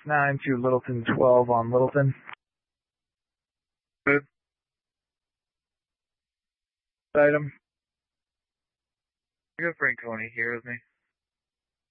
9 to Littleton 12 on Littleton. Good. Item. I got Franconi here with me.